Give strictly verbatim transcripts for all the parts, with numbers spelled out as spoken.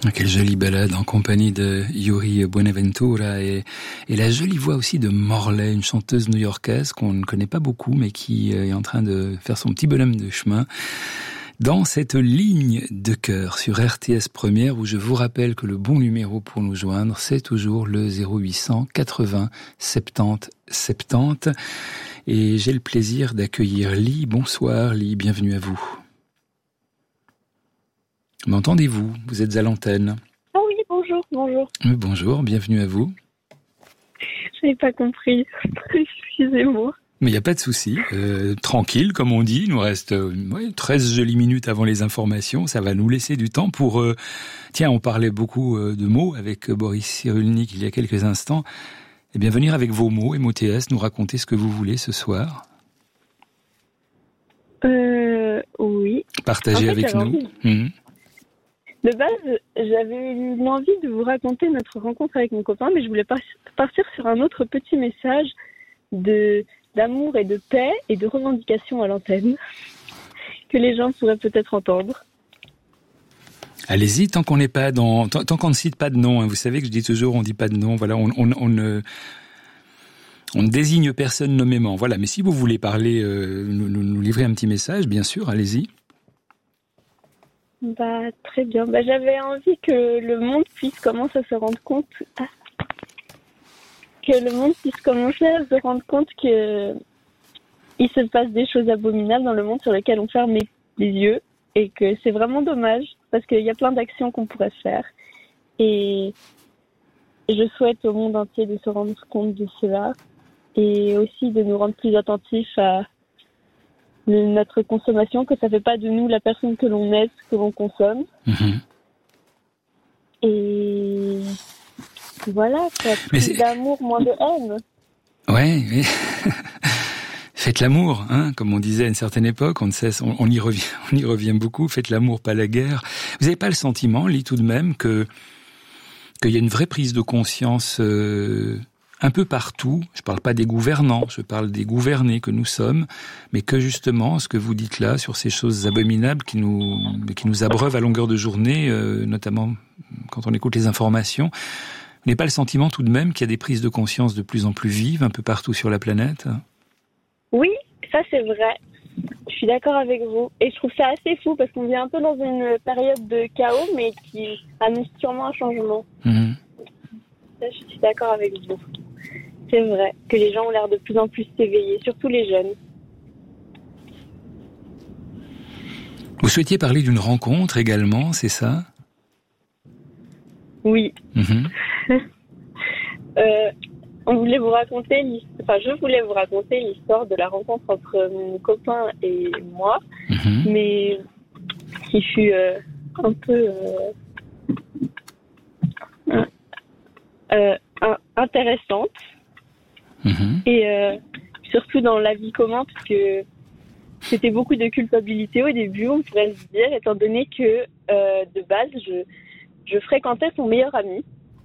Quelle jolie balade en compagnie de Yuri Buenaventura et, et la jolie voix aussi de Morley, une chanteuse new-yorkaise qu'on ne connaît pas beaucoup mais qui est en train de faire son petit bonhomme de chemin dans cette ligne de cœur sur R T S Première, où je vous rappelle que le bon numéro pour nous joindre, c'est toujours le zéro huit cent quatre-vingts soixante-dix soixante-dix. Et j'ai le plaisir d'accueillir Lee. Bonsoir Lee, bienvenue à vous. M'entendez-vous ? Vous êtes à l'antenne. Ah oui, bonjour, bonjour. Bonjour, bienvenue à vous. Je n'ai pas compris, excusez-moi. Mais il n'y a pas de souci, euh, tranquille comme on dit, il nous reste euh, ouais, treize jolies minutes avant les informations, ça va nous laisser du temps pour... Euh, tiens, on parlait beaucoup euh, de mots avec Boris Cyrulnik il y a quelques instants. Eh bien, venir avec vos mots, M O T S, nous raconter ce que vous voulez ce soir. Euh, oui. Partagez en fait, avec nous. Mmh. De base, j'avais eu l'envie de vous raconter notre rencontre avec mon copain, mais je voulais pas partir sur un autre petit message de, d'amour et de paix et de revendication à l'antenne que les gens pourraient peut-être entendre. Allez-y, tant qu'on n'est pas dans, tant, tant qu'on ne cite pas de nom, hein, vous savez que je dis toujours, on dit pas de nom, voilà, on, on, on ne, on ne désigne personne nommément, voilà. Mais si vous voulez parler, euh, nous, nous, nous livrer un petit message, bien sûr, allez-y. Bah, très bien. Bah, j'avais envie que le monde puisse commencer à se rendre compte, ah, que le monde puisse commencer à se rendre compte que il se passe des choses abominables dans le monde sur lesquelles on ferme les, les yeux et que c'est vraiment dommage parce qu'il y a plein d'actions qu'on pourrait faire et je souhaite au monde entier de se rendre compte de cela et aussi de nous rendre plus attentifs à notre consommation, que ça fait pas de nous la personne que l'on est, ce que l'on consomme. Mmh. Et voilà, quoi. Plus d'amour, moins de haine. Ouais, oui. Faites l'amour, hein, comme on disait à une certaine époque, on ne cesse, on, on y revient, on y revient beaucoup. Faites l'amour, pas la guerre. Vous n'avez pas le sentiment, Lee, tout de même, que qu'il y a une vraie prise de conscience euh, un peu partout, je parle pas des gouvernants, je parle des gouvernés que nous sommes, mais que justement, ce que vous dites là, sur ces choses abominables qui nous, qui nous abreuvent à longueur de journée, euh, notamment quand on écoute les informations, vous n'avez pas le sentiment tout de même qu'il y a des prises de conscience de plus en plus vives un peu partout sur la planète ? Oui, ça c'est vrai. Je suis d'accord avec vous. Et je trouve ça assez fou parce qu'on vit un peu dans une période de chaos, mais qui annonce sûrement un changement. Mmh. Ça, je suis d'accord avec vous. C'est vrai que les gens ont l'air de plus en plus s'éveiller, surtout les jeunes. Vous souhaitiez parler d'une rencontre également, c'est ça ? Oui. Mmh. euh, on voulait vous raconter, enfin, je voulais vous raconter l'histoire de la rencontre entre mon copain et moi, mmh. mais qui fut euh, un peu euh, euh, intéressante. Mmh. Et euh, surtout dans la vie commune, parce que c'était beaucoup de culpabilité au début, on pourrait se dire, étant donné que euh, de base, je, je fréquentais son meilleur ami.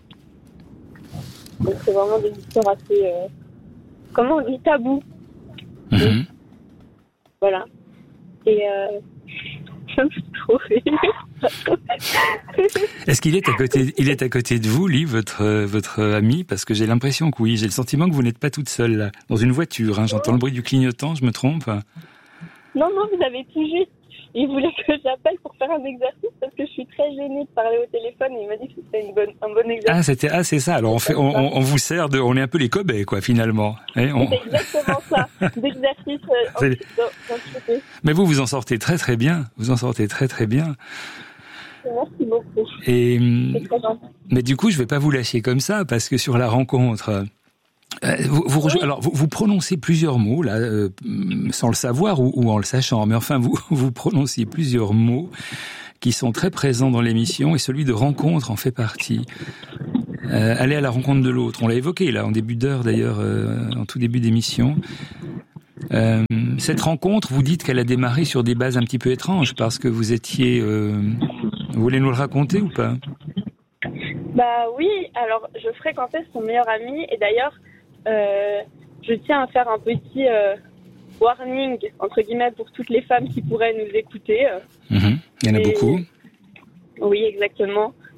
Donc c'est vraiment des histoires assez, euh, comment on dit, tabou. Mmh. Donc, voilà. Et euh, ça me fait trop rire. Est-ce qu'il est à côté, il est à côté de vous, Lee, votre, votre ami? Parce que j'ai l'impression que oui, j'ai le sentiment que vous n'êtes pas toute seule, là. Dans une voiture, hein. J'entends le bruit du clignotant, je me trompe? Non, non, vous avez tout juste. Il voulait que j'appelle pour faire un exercice parce que je suis très gênée de parler au téléphone et il m'a dit que c'était une bonne, un bon exercice. Ah, c'était, ah, c'est ça. Alors on fait, on, on, on vous sert de, on est un peu les cobayes, quoi, finalement. Et on... C'est exactement ça. D'exercice. Euh, en... Mais vous, vous en sortez très très bien. Vous en sortez très très bien. Merci beaucoup. Et, mais du coup, je vais pas vous lâcher comme ça parce que sur la rencontre, euh, vous, vous, oui. alors vous, vous prononcez plusieurs mots là, euh, sans le savoir ou, ou en le sachant. Mais enfin, vous vous prononcez plusieurs mots qui sont très présents dans l'émission et celui de rencontre en fait partie. Euh, aller à la rencontre de l'autre. On l'a évoqué là en début d'heure d'ailleurs, euh, en tout début d'émission. Euh, cette rencontre, vous dites qu'elle a démarré sur des bases un petit peu étranges parce que vous étiez. Euh, vous voulez nous le raconter ou pas? Bah oui. Alors je fréquentais son meilleur ami et d'ailleurs, euh, je tiens à faire un petit euh, warning entre guillemets pour toutes les femmes qui pourraient nous écouter. Mmh. Il y en a et... beaucoup. Oui, exactement.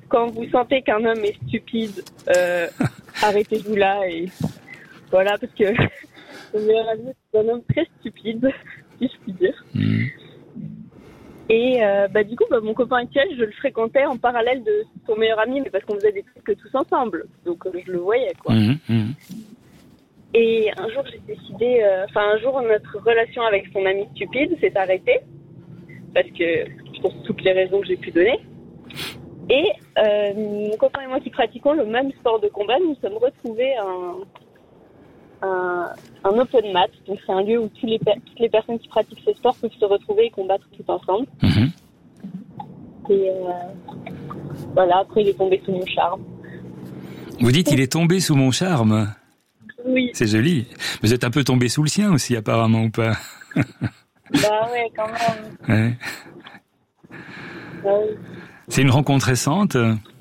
quand vous sentez qu'un homme est stupide, euh, arrêtez-vous là et voilà, parce que mon meilleur ami c'est un homme très stupide, si je puis dire. Mmh. Et euh, bah du coup, bah, mon copain actuel, je le fréquentais en parallèle de son meilleur ami, mais parce qu'on faisait des trucs tous ensemble, donc euh, je le voyais quoi. Mmh, mmh. Et un jour, j'ai décidé, enfin euh, un jour, notre relation avec son ami stupide s'est arrêtée parce que pour toutes les raisons que j'ai pu donner. Et euh, mon copain et moi qui pratiquons le même sport de combat, nous sommes retrouvés un, un, un open mat. Donc c'est un lieu où tous les, toutes les personnes qui pratiquent ce sport peuvent se retrouver et combattre tout ensemble. Mmh. Et euh, voilà, après il est tombé sous mon charme. Vous dites il est tombé sous mon charme ? Oui. C'est joli. Vous êtes un peu tombé sous le sien aussi apparemment ou pas ? Bah ouais, quand même. Ouais. Ouais. C'est une rencontre récente ?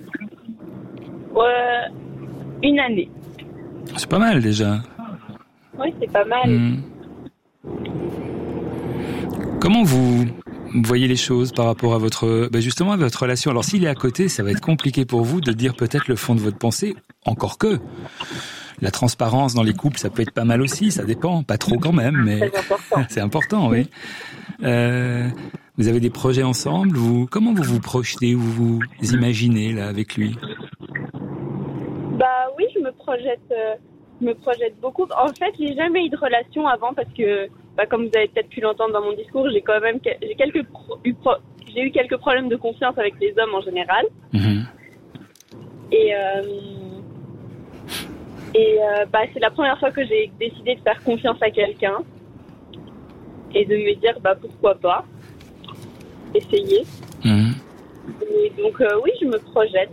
Ouais, une année. C'est pas mal déjà. Oui, c'est pas mal. Mmh. Comment vous voyez les choses par rapport à votre, ben justement à votre relation ? Alors s'il est à côté, ça va être compliqué pour vous de dire peut-être le fond de votre pensée, encore que la transparence dans les couples, ça peut être pas mal aussi, ça dépend, pas trop quand même, mais c'est important, c'est important, oui. Euh, vous avez des projets ensemble, vous, comment vous vous projetez, vous vous imaginez là avec lui ? Bah oui, je me projette, euh, je me projette beaucoup. En fait, j'ai jamais eu de relation avant parce que, bah, comme vous avez peut-être pu l'entendre dans mon discours, j'ai quand même, j'ai quelques, pro, eu, pro, j'ai eu quelques problèmes de confiance avec les hommes en général. Mmh. Et euh, et euh, bah c'est la première fois que j'ai décidé de faire confiance à quelqu'un et de lui dire bah pourquoi pas essayer. Mmh. Et donc euh, oui, je me projette.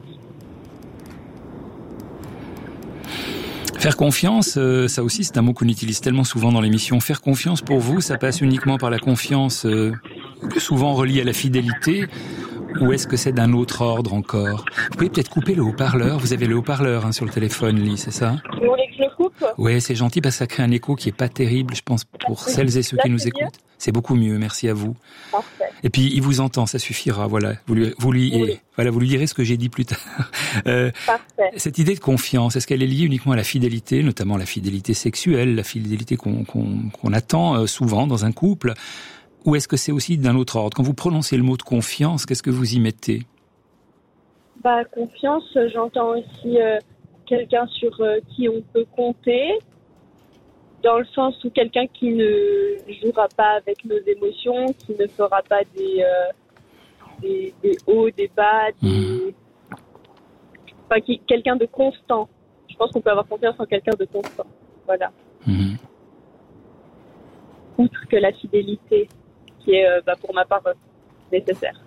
Faire confiance, euh, ça aussi c'est un mot qu'on utilise tellement souvent dans l'émission. Faire confiance pour vous, ça passe uniquement par la confiance euh, souvent reliée à la fidélité, ou est-ce que c'est d'un autre ordre encore ? Vous pouvez peut-être couper le haut-parleur, vous avez le haut-parleur hein, sur le téléphone, Lee, c'est ça ? Vous voulez que je le coupe ? Oui, c'est gentil parce que ça crée un écho qui est pas terrible, je pense, pour celles et ceux Là, qui nous c'est écoutent. mieux. C'est beaucoup mieux, merci à vous. Parfait. Et puis il vous entend, ça suffira, voilà. Vous lui, vous lui, oui. et, voilà, vous lui direz ce que j'ai dit plus tard. Euh, Parfait. Cette idée de confiance, est-ce qu'elle est liée uniquement à la fidélité, notamment la fidélité sexuelle, la fidélité qu'on, qu'on, qu'on attend souvent dans un couple, ou est-ce que c'est aussi d'un autre ordre ? Quand vous prononcez le mot de confiance, qu'est-ce que vous y mettez ? Bah, confiance, j'entends aussi euh, quelqu'un sur euh, qui on peut compter, dans le sens où quelqu'un qui ne jouera pas avec nos émotions, qui ne fera pas des, euh, des, des hauts, des bas, des... Mmh. Enfin, qui, quelqu'un de constant. Je pense qu'on peut avoir confiance en quelqu'un de constant. Voilà. Mmh. Outre que la fidélité, qui est, euh, bah, pour ma part, euh, nécessaire.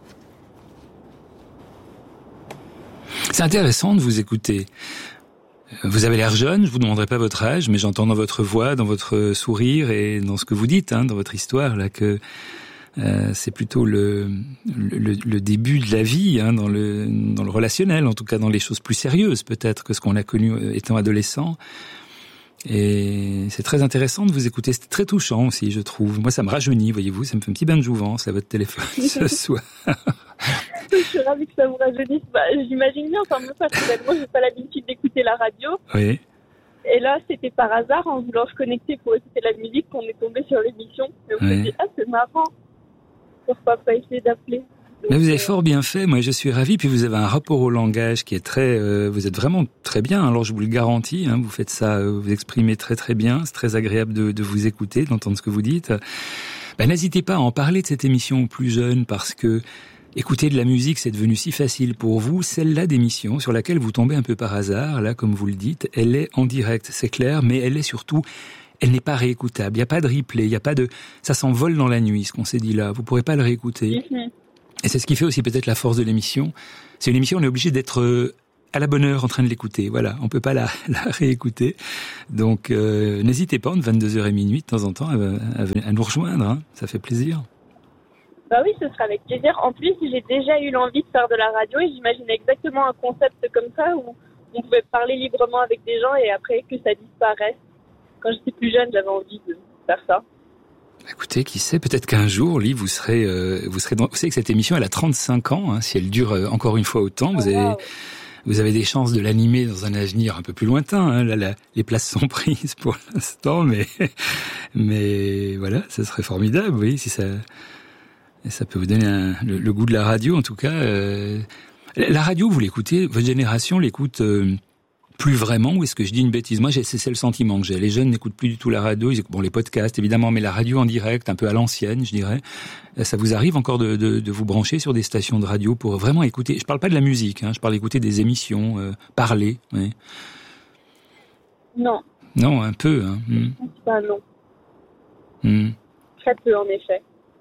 C'est intéressant de vous écouter. Vous avez l'air jeune, je vous demanderai pas votre âge, mais j'entends dans votre voix, dans votre sourire et dans ce que vous dites, hein, dans votre histoire, là, que euh, c'est plutôt le, le, le début de la vie, hein, dans le, dans le relationnel, en tout cas dans les choses plus sérieuses peut-être que ce qu'on a connu étant adolescent. Et c'est très intéressant de vous écouter, c'est très touchant aussi, je trouve. Moi, ça me rajeunit, voyez-vous, ça me fait un petit bain de jouvence à votre téléphone ce soir. Je suis ravie que ça vous rajeunisse. Bah, j'imagine bien, enfin, moi, personnellement, j'ai pas l'habitude d'écouter la radio. Oui. Et là, c'était par hasard, en voulant se connecter pour écouter la musique, qu'on est tombé sur l'émission. Et on s'est dit, ah, c'est marrant. Pourquoi pas essayer d'appeler? Donc, mais vous avez fort bien fait, moi je suis ravi, puis vous avez un rapport au langage qui est très, euh, vous êtes vraiment très bien, alors je vous le garantis, hein, vous faites ça, euh, vous exprimez très très bien, c'est très agréable de, de vous écouter, d'entendre ce que vous dites. Ben, n'hésitez pas à en parler de cette émission aux plus jeunes, parce que écouter de la musique c'est devenu si facile pour vous, celle-là d'émission sur laquelle vous tombez un peu par hasard, là comme vous le dites, elle est en direct, c'est clair, mais elle est surtout... elle n'est pas réécoutable, il n'y a pas de replay, il n'y a pas de... ça s'envole dans la nuit, ce qu'on s'est dit là, vous ne pourrez pas le réécouter. Mm-hmm. Et c'est ce qui fait aussi peut-être la force de l'émission. C'est une émission, on est obligé d'être à la bonne heure en train de l'écouter. Voilà, on peut pas la, la réécouter. Donc, euh, n'hésitez pas, entre vingt-deux heures et minuit, de temps en temps, à, à, à nous rejoindre. Hein. Ça fait plaisir. Bah oui, ce sera avec plaisir. En plus, j'ai déjà eu l'envie de faire de la radio et j'imagine exactement un concept comme ça où on pouvait parler librement avec des gens et après que ça disparaisse. Quand j'étais plus jeune, j'avais envie de faire ça. Écoutez, qui sait, peut-être qu'un jour, Lee, vous serez, euh, vous serez dans... Vous savez que cette émission, elle a trente-cinq ans, hein, si elle dure euh, encore une fois autant, vous avez, wow. vous avez des chances de l'animer dans un avenir un peu plus lointain, hein. Là, la, les places sont prises pour l'instant, mais, mais voilà, ça serait formidable, oui, si ça, ça peut vous donner un, le, le goût de la radio, en tout cas. Euh, la radio, vous l'écoutez, votre génération l'écoute, euh, plus vraiment, ou est-ce que je dis une bêtise? Moi, j'ai, c'est, c'est le sentiment que j'ai. Les jeunes n'écoutent plus du tout la radio. Ils, bon, les podcasts, évidemment, mais la radio en direct, un peu à l'ancienne, je dirais. Ça vous arrive encore de, de, de vous brancher sur des stations de radio pour vraiment écouter? Je parle pas de la musique, hein, je parle d'écouter des émissions, euh, parler. Oui. Non. Non, un peu. Hein. Je pense pas, non. Hmm. Très peu, en effet.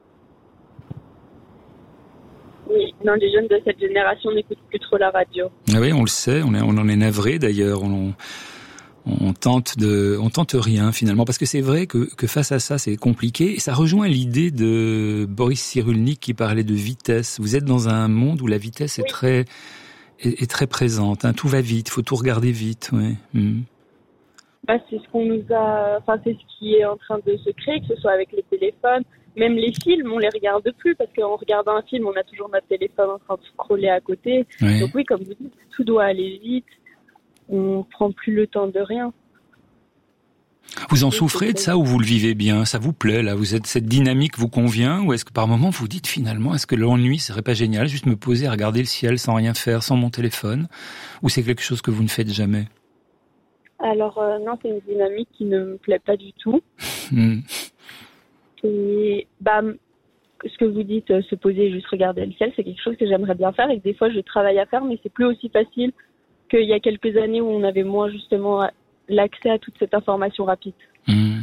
Oui, non, les jeunes de cette génération n'écoutent plus trop la radio. Ah oui, on le sait, on, est, on en est navré d'ailleurs, on, on tente de, on tente rien finalement, parce que c'est vrai que, que face à ça, c'est compliqué. Et ça rejoint l'idée de Boris Cyrulnik qui parlait de vitesse. Vous êtes dans un monde où la vitesse est oui. très, est, est très présente. Hein. Tout va vite, faut tout regarder vite. Ouais. Mmh. Bah, c'est ce qu'on nous a, enfin c'est ce qui est en train de se créer, que ce soit avec les téléphones. Même les films, on les regarde plus parce qu'en regardant un film, on a toujours notre téléphone en train de scroller à côté. Oui. Donc oui, comme vous dites, tout doit aller vite. On prend plus le temps de rien. Vous en souffrez de ça ou vous le vivez bien? Ça vous plaît là? Vous êtes, cette dynamique vous convient? Ou est-ce que par moment vous dites finalement, est-ce que l'ennui serait pas génial, juste me poser à regarder le ciel sans rien faire, sans mon téléphone? Ou c'est quelque chose que vous ne faites jamais? Alors euh, non, c'est une dynamique qui ne me plaît pas du tout. mm. Et bah, ce que vous dites, se poser et juste regarder le ciel, c'est quelque chose que j'aimerais bien faire et que des fois je travaille à faire, mais c'est plus aussi facile qu'il y a quelques années où on avait moins justement l'accès à toute cette information rapide. Mmh.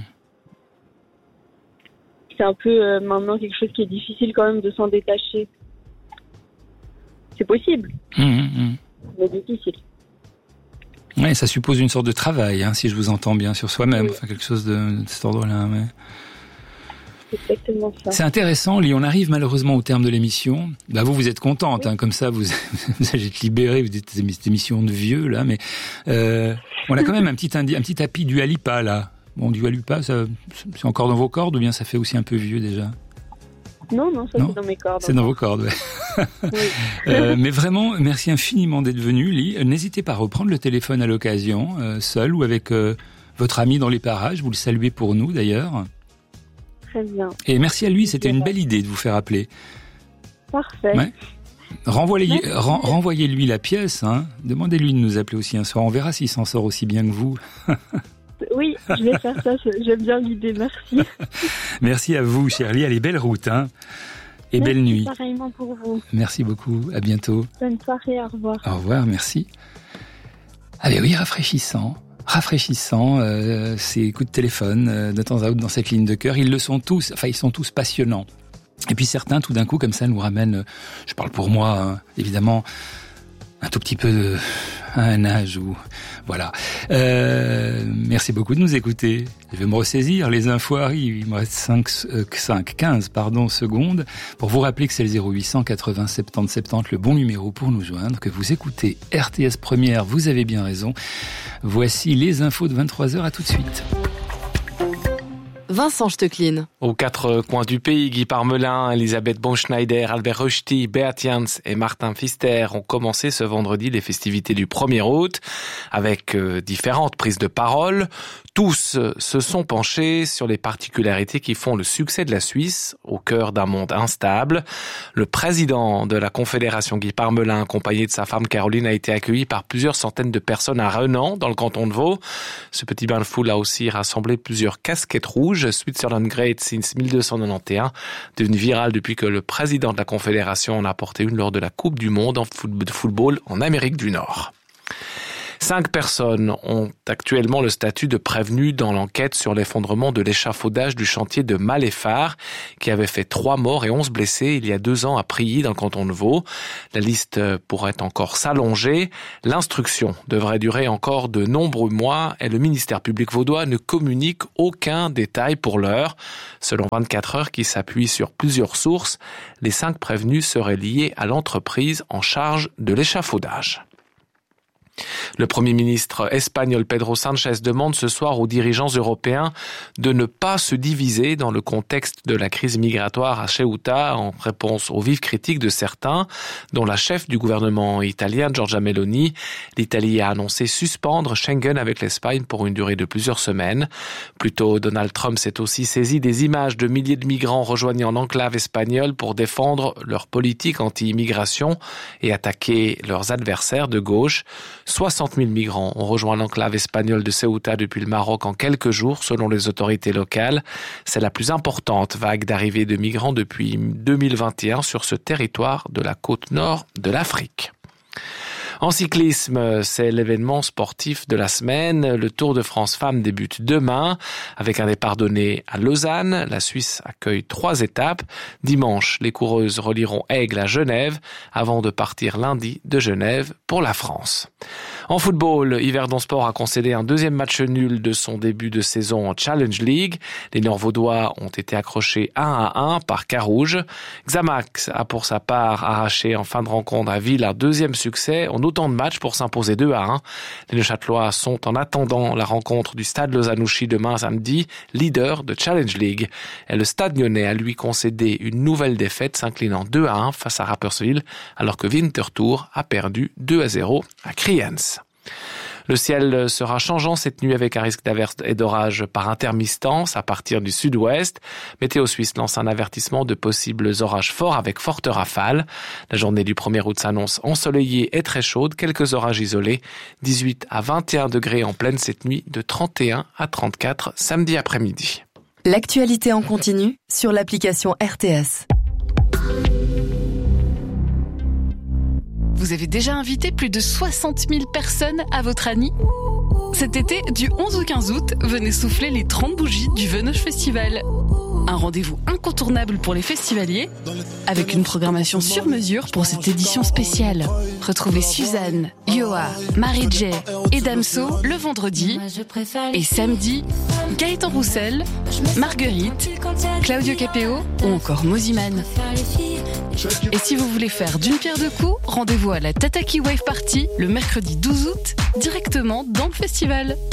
C'est un peu euh, maintenant quelque chose qui est difficile quand même de s'en détacher. C'est possible, mmh, mmh. mais difficile. Oui, ça suppose une sorte de travail, hein, si je vous entends bien, sur soi-même, oui. enfin quelque chose de, de cet ordre-là. Ouais. C'est exactement ça. C'est intéressant, Lee, on arrive malheureusement au terme de l'émission. Bah vous, vous êtes contente, hein, comme ça, vous, vous allez être libérée, vous êtes cette émission de vieux, là, mais euh, on a quand même un petit, indi- un petit tapis du Alipa, là. Bon, du Alipa, ça, c'est encore dans vos cordes ou bien ça fait aussi un peu vieux déjà? Non, non, ça non c'est dans mes cordes. C'est dans vos cordes, ouais. Oui. euh, mais vraiment, merci infiniment d'être venu, Lee. N'hésitez pas à reprendre le téléphone à l'occasion, euh, seul ou avec euh, votre ami dans les parages. Vous le saluez pour nous, d'ailleurs. Très bien. Et merci à lui, c'était une belle idée de vous faire appeler. Parfait. Ouais. Renvoyez, ren, renvoyez-lui la pièce, hein. Demandez-lui de nous appeler aussi un soir. On verra s'il s'en sort aussi bien que vous. Oui, je vais faire ça. J'aime bien l'idée. Merci. Merci à vous, Shirley. Allez, belle route, hein. Et merci, belle nuit. Pareillement pour vous. Merci beaucoup. À bientôt. Bonne soirée. Au revoir. Au revoir. Merci. Ah ben oui, rafraîchissant. Rafraîchissant, euh, ces coups de téléphone euh, de temps à autre dans cette ligne de cœur. Ils le sont tous, enfin ils sont tous passionnants. Et puis certains, tout d'un coup, comme ça, nous ramènent, euh, je parle pour moi, hein, évidemment, un tout petit peu de, à un âge où, voilà. Euh, merci beaucoup de nous écouter. Je vais me ressaisir, les infos arrivent. Il me reste cinq, quinze, pardon, secondes pour vous rappeler que c'est le zéro huit cent quatre-vingts soixante-dix soixante-dix, le bon numéro pour nous joindre, que vous écoutez R T S Première, vous avez bien raison. Voici les infos de vingt-trois heures, à tout de suite. Vincent Stecklin. Aux quatre coins du pays, Guy Parmelin, Elisabeth Bonschneider, Albert Rochty, Beat Jans et Martin Pfister ont commencé ce vendredi les festivités du premier août avec euh, différentes prises de parole. Tous se sont penchés sur les particularités qui font le succès de la Suisse au cœur d'un monde instable. Le président de la Confédération, Guy Parmelin, accompagné de sa femme Caroline, a été accueilli par plusieurs centaines de personnes à Renan, dans le canton de Vaud. Ce petit bain de foule a aussi rassemblé plusieurs casquettes rouges. Switzerland Great since dix-neuf cent quatre-vingt-onze, devenu viral depuis que le président de la Confédération en a porté une lors de la Coupe du Monde de football en Amérique du Nord. Cinq personnes ont actuellement le statut de prévenues dans l'enquête sur l'effondrement de l'échafaudage du chantier de Maléphare, qui avait fait trois morts et onze blessés il y a deux ans à Prilly, dans le canton de Vaud. La liste pourrait encore s'allonger. L'instruction devrait durer encore de nombreux mois et le ministère public vaudois ne communique aucun détail pour l'heure. Selon vingt-quatre heures, qui s'appuie sur plusieurs sources, les cinq prévenus seraient liés à l'entreprise en charge de l'échafaudage. Le Premier ministre espagnol Pedro Sánchez demande ce soir aux dirigeants européens de ne pas se diviser dans le contexte de la crise migratoire à Ceuta en réponse aux vives critiques de certains, dont la chef du gouvernement italien Giorgia Meloni. L'Italie a annoncé suspendre Schengen avec l'Espagne pour une durée de plusieurs semaines. Plus tôt, Donald Trump s'est aussi saisi des images de milliers de migrants rejoignant l'enclave espagnole pour défendre leur politique anti-immigration et attaquer leurs adversaires de gauche. soixante mille migrants ont rejoint l'enclave espagnole de Ceuta depuis le Maroc en quelques jours, selon les autorités locales. C'est la plus importante vague d'arrivée de migrants depuis deux mille vingt et un sur ce territoire de la côte nord de l'Afrique. En cyclisme, c'est l'événement sportif de la semaine. Le Tour de France Femmes débute demain avec un départ donné à Lausanne. La Suisse accueille trois étapes. Dimanche, les coureuses relieront Aigle à Genève avant de partir lundi de Genève pour la France. En football, Yverdon Sport a concédé un deuxième match nul de son début de saison en Challenge League. Les Nord-Vaudois ont été accrochés un à un par Carouge. Xamax a pour sa part arraché en fin de rencontre à Ville un deuxième succès en autant de matchs pour s'imposer deux à un. Les Neuchâtelois sont en attendant la rencontre du Stade Lausanne-Ouchy demain samedi, leader de Challenge League. Et le Stade Lyonnais a lui concédé une nouvelle défaite s'inclinant deux à un face à Rapperswil alors que Winterthur a perdu deux à zéro à Kriens. Le ciel sera changeant cette nuit avec un risque d'averse et d'orage par intermittence à partir du sud-ouest. Météo Suisse lance un avertissement de possibles orages forts avec fortes rafales. La journée du premier août s'annonce ensoleillée et très chaude, quelques orages isolés. dix-huit à vingt et un degrés en pleine cette nuit, de trente et un à trente-quatre samedi après-midi. L'actualité en continu sur l'application R T S. Vous avez déjà invité plus de soixante mille personnes à votre Annie ? Cet été, du onze au quinze août, venez souffler les trente bougies du Venoge Festival. Un rendez-vous incontournable pour les festivaliers, avec une programmation sur mesure pour cette édition spéciale. Retrouvez Suzanne, Yoa, Marie-J et Damso le vendredi, et samedi, Gaëtan Roussel, Marguerite, Claudio Capéo ou encore Moziman. Et si vous voulez faire d'une pierre deux coups, rendez-vous à la Tataki Wave Party le mercredi douze août, directement dans le festival.